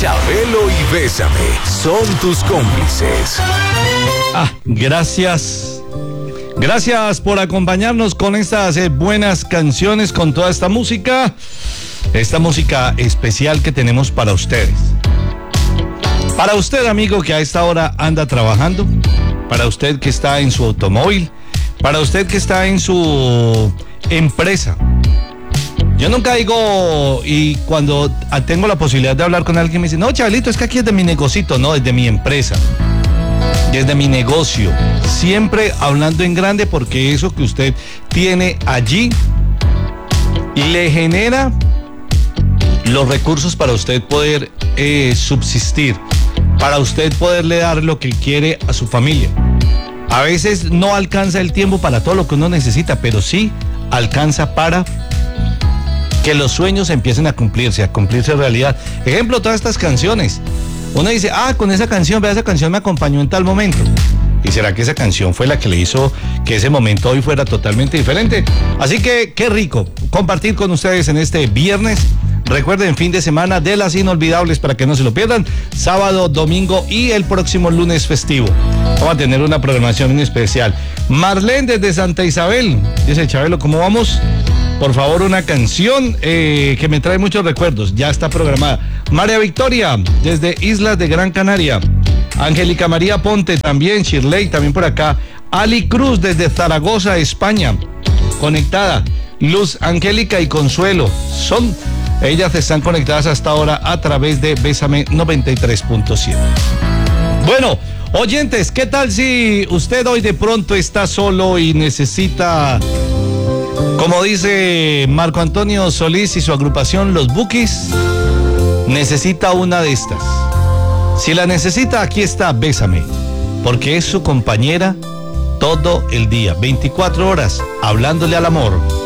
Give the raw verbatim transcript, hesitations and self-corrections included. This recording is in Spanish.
Chabelo y Bésame son tus cómplices. Ah, gracias. Gracias por acompañarnos con estas eh, buenas canciones, con toda esta música. Esta música especial que tenemos para ustedes. Para usted, amigo, que a esta hora anda trabajando. Para usted que está en su automóvil. Para usted que está en su empresa. Yo nunca digo, y cuando tengo la posibilidad de hablar con alguien me dice, no, Chabelito, es que aquí es de mi negocito. No, es de mi empresa, desde mi negocio, siempre hablando en grande, porque eso que usted tiene allí le genera los recursos para usted poder eh, subsistir, para usted poderle dar lo que quiere a su familia. A veces no alcanza el tiempo para todo lo que uno necesita, pero sí alcanza para que los sueños empiecen a cumplirse, a cumplirse realidad. Ejemplo, todas estas canciones. Uno dice, ah, con esa canción, vea, esa canción me acompañó en tal momento. ¿Y será que esa canción fue la que le hizo que ese momento hoy fuera totalmente diferente? Así que, qué rico compartir con ustedes en este viernes. Recuerden, fin de semana de las inolvidables para que no se lo pierdan. Sábado, domingo y el próximo lunes festivo. Vamos a tener una programación especial. Marlene desde Santa Isabel. Dice, Chabelo, ¿cómo vamos? Por favor, una canción eh, que me trae muchos recuerdos. Ya está programada. María Victoria, desde Islas de Gran Canaria. Angélica María Ponte, también. Shirley, también por acá. Ali Cruz, desde Zaragoza, España. Conectada. Luz Angélica y Consuelo. Son, ellas están conectadas hasta ahora a través de Bésame noventa y tres punto siete. Bueno, oyentes, ¿qué tal si usted hoy de pronto está solo y necesita... Como dice Marco Antonio Solís y su agrupación Los Bukis, necesita una de estas? Si la necesita, aquí está Bésame, porque es su compañera todo el día, veinticuatro horas, hablándole al amor.